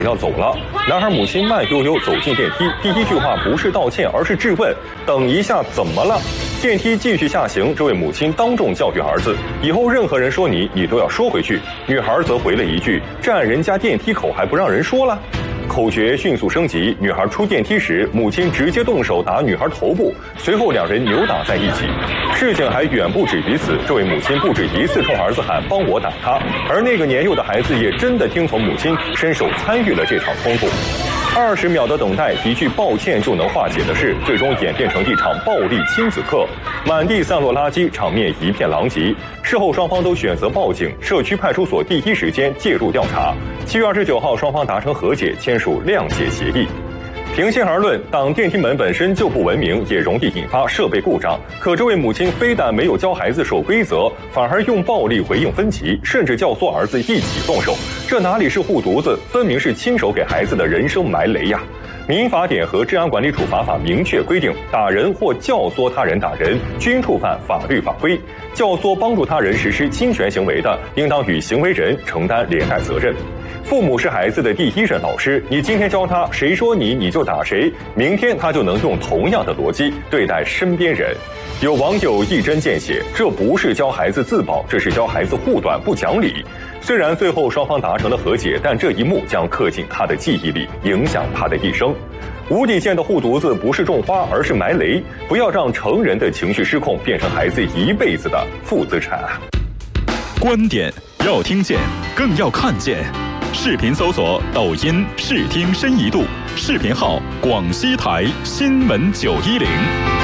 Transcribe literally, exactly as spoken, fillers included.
要走了，男孩母亲慢悠悠走进电梯，第一句话不是道歉，而是质问：“等一下，怎么了？”电梯继续下行，这位母亲当众教育儿子：“以后任何人说你，你都要说回去。”女孩则回了一句：“站人家电梯口还不让人说了？”口诀迅速升级，女孩出电梯时，母亲直接动手打女孩头部，随后两人扭打在一起。事情还远不止于此，这位母亲不止一次冲儿子喊：“帮我打他！”而那个年幼的孩子也真的听从母亲，伸手参与了这场冲突。二十秒的等待，一句抱歉就能化解的事，最终演变成一场暴力亲子课，满地散落垃圾，场面一片狼藉。事后双方都选择报警，社区派出所第一时间介入调查。七月二十九号，双方达成和解，签署谅解协议。平心而论，挡电梯门本身就不文明，也容易引发设备故障。可这位母亲非但没有教孩子守规则，反而用暴力回应分歧，甚至教唆儿子一起动手。这哪里是护犊子，分明是亲手给孩子的人生埋雷呀！民法典和治安管理处罚法明确规定，打人或教唆他人打人均触犯法律法规。教唆帮助他人实施侵权行为的，应当与行为人承担连带责任。父母是孩子的第一任老师，你今天教他谁说你你就打谁，明天他就能用同样的逻辑对待身边人。有网友一针见血，这不是教孩子自保，这是教孩子护短不讲理。虽然最后双方达成了和解，但这一幕将刻进他的记忆里，影响他的一生。无底线的护犊子不是种花，而是埋雷。不要让成人的情绪失控变成孩子一辈子的负资产。 观点要听见，更要看见。视频搜索抖音视听深一度，视频号广西台新闻九一零。